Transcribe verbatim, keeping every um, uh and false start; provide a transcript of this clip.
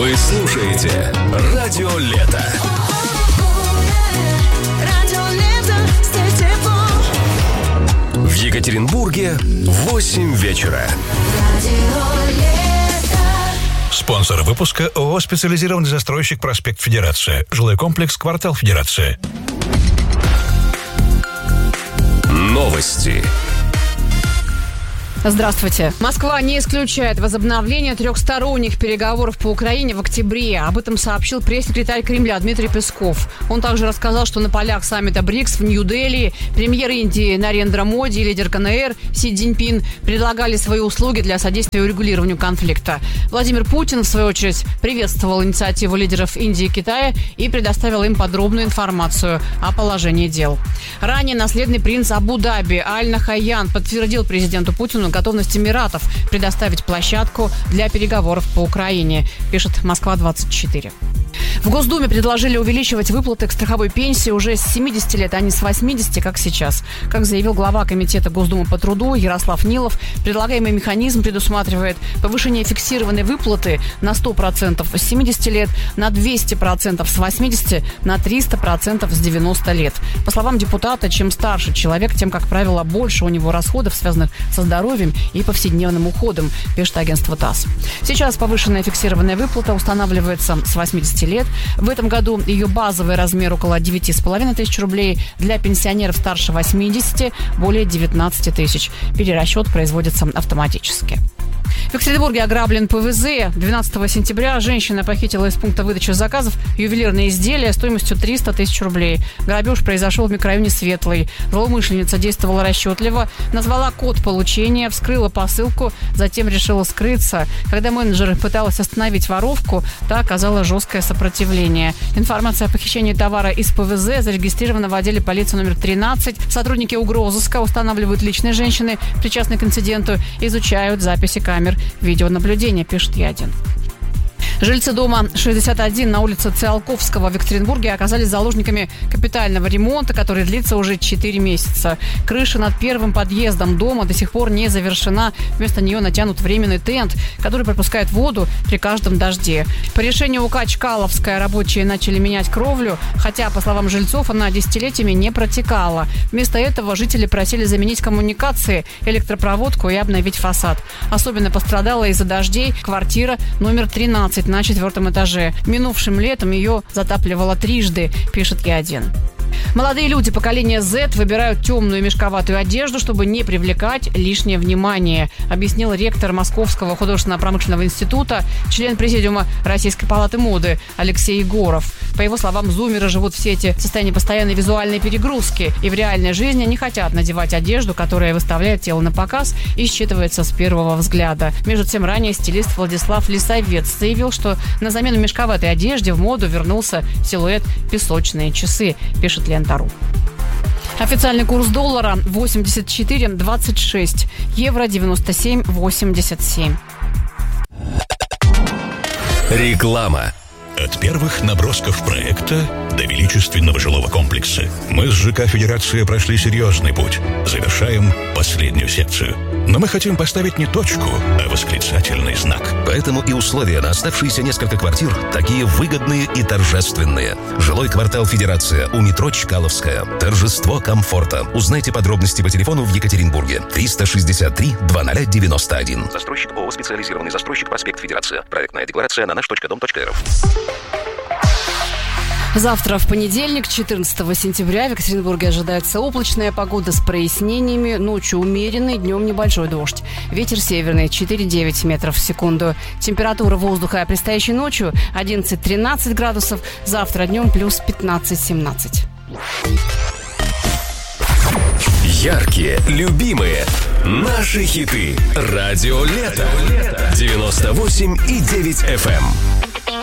Вы слушаете Радио Лето. В Екатеринбурге восемь вечера. Спонсор выпуска ООО «Специализированный застройщик Проспект Федерация». Жилой комплекс «Квартал Федерация». Новости. Здравствуйте. Москва не исключает возобновление трехсторонних переговоров по Украине в октябре. Об этом сообщил пресс-секретарь Кремля Дмитрий Песков. Он также рассказал, что на полях саммита БРИКС в Нью-Дели премьер Индии Нарендра Моди и лидер КНР Си Цзиньпин предлагали свои услуги для содействия урегулированию конфликта. Владимир Путин, в свою очередь, приветствовал инициативу лидеров Индии и Китая и предоставил им подробную информацию о положении дел. Ранее наследный принц Абу-Даби Аль-Нахаян подтвердил президенту Путину готовность Эмиратов предоставить площадку для переговоров по Украине, пишет Москва двадцать четыре. В Госдуме предложили увеличивать выплаты к страховой пенсии уже с семидесяти лет, а не с восьмидесяти, как сейчас. Как заявил глава Комитета Госдумы по труду Ярослав Нилов, предлагаемый механизм предусматривает повышение фиксированной выплаты на сто процентов с семидесяти лет, на двести процентов с восьмидесяти, на триста процентов с девяноста лет. По словам депутата, чем старше человек, тем, как правило, больше у него расходов, связанных со здоровьем и повседневным уходом, пишет агентство ТАСС. Сейчас повышенная фиксированная выплата устанавливается с восьмидесяти лет. В этом году ее базовый размер около девяти с половиной тысяч рублей. Для пенсионеров старше восьмидесяти более девятнадцати тысяч. Перерасчет производится автоматически. В Екатеринбурге ограблен ПВЗ. двенадцатого сентября женщина похитила из пункта выдачи заказов ювелирные изделия стоимостью триста тысяч рублей. Грабеж произошел в микрорайоне Светлый. Злоумышленница действовала расчетливо, назвала код получения, вскрыла посылку, затем решила скрыться. Когда менеджер пыталась остановить воровку, та оказала жесткое сопротивление. Информация о похищении товара из ПВЗ зарегистрирована в отделе полиции номер тринадцать. Сотрудники угрозыска устанавливают личные женщины, причастные к инциденту, изучают записи камер видеонаблюдения, пишет Я-один. Жильцы дома шестьдесят один на улице Циолковского в Екатеринбурге оказались заложниками капитального ремонта, который длится уже четыре месяца. Крыша над первым подъездом дома до сих пор не завершена. Вместо нее натянут временный тент, который пропускает воду при каждом дожде. По решению УК Чкаловская рабочие начали менять кровлю, хотя, по словам жильцов, она десятилетиями не протекала. Вместо этого жители просили заменить коммуникации, электропроводку и обновить фасад. Особенно пострадала из-за дождей квартира номер тринадцать на четвертом этаже. Минувшим летом ее затапливало трижды, пишет Я-один. Молодые люди поколения Z выбирают темную мешковатую одежду, чтобы не привлекать лишнее внимание, объяснил ректор Московского художественно-промышленного института, член президиума Российской палаты моды Алексей Егоров. По его словам, зумеры живут в сети в состоянии постоянной визуальной перегрузки и в реальной жизни не хотят надевать одежду, которая выставляет тело на показ и считывается с первого взгляда. Между тем, ранее стилист Владислав Лисовец заявил, что на замену мешковатой одежде в моду вернулся силуэт «песочные часы», пишет Лента.ру. Официальный курс доллара восемьдесят четыре двадцать шесть, евро девяносто семь восемьдесят семь. Реклама. От первых набросков проекта до величественного жилого комплекса мы с ЖК «Федерация» прошли серьезный путь. Завершаем последнюю секцию. Но мы хотим поставить не точку, а восклицательный знак. Поэтому и условия на оставшиеся несколько квартир такие выгодные и торжественные. Жилой квартал «Федерация» у метро Чкаловская. Торжество комфорта. Узнайте подробности по телефону в Екатеринбурге. триста шестьдесят три двадцать девяносто один. Застройщик ООО «Специализированный застройщик Проспект Федерация». Проектная декларация на наш точка дом точка эр эф. Завтра, в понедельник, четырнадцатого сентября, в Екатеринбурге ожидается облачная погода с прояснениями. Ночью умеренный, днем небольшой дождь. Ветер северный четыре-девять метров в секунду. Температура воздуха предстоящей ночью одиннадцать-тринадцать градусов. Завтра днем плюс пятнадцать-семнадцать. Яркие, любимые, наши хиты. Радио Лето. девяносто восемь и девять эф эм.